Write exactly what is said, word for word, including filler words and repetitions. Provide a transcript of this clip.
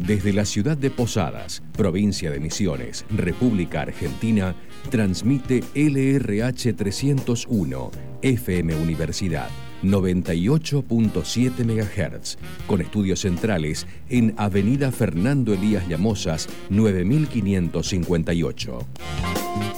Desde la ciudad de Posadas, provincia de Misiones, República Argentina, transmite L R H trescientos uno, F M Universidad, noventa y ocho punto siete megahertz, con estudios centrales en Avenida Fernando Elías Llamosas, nueve mil quinientos cincuenta y ocho.